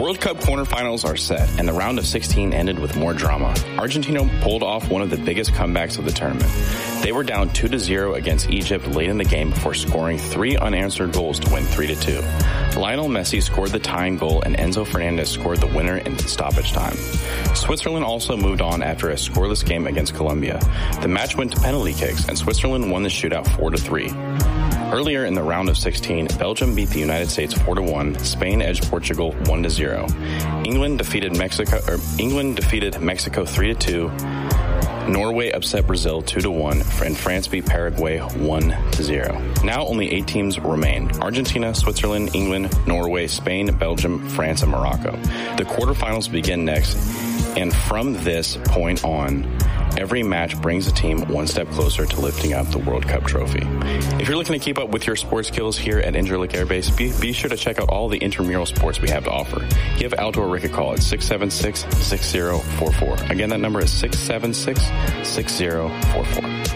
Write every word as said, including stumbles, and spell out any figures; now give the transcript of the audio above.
World Cup quarterfinals are set, and the round of sixteen ended with more drama. Argentina pulled off one of the biggest comebacks of the tournament. They were down two to zero against Egypt late in the game before scoring three unanswered goals to win three to two. Lionel Messi scored the tying goal, and Enzo Fernandez scored the winner in stoppage time. Switzerland also moved on after a scoreless game against Colombia. The match went to penalty kicks, and Switzerland won the shootout four to three. Earlier in the round of sixteen, Belgium beat the United States four to one, Spain edged Portugal one to zero. England defeated Mexico or England defeated Mexico three to two. Norway upset Brazil two to one, and France beat Paraguay one to zero. Now only eight teams remain: Argentina, Switzerland, England, Norway, Spain, Belgium, France, and Morocco. The quarterfinals begin next, and from this point on, every match brings a team one step closer to lifting up the World Cup trophy. If you're looking to keep up with your sports skills here at Incirlik Air Base, be, be sure to check out all the intramural sports we have to offer. Give Outdoor Rick a call at six seven six, six zero four four. Again, that number is six seven six, six zero four four.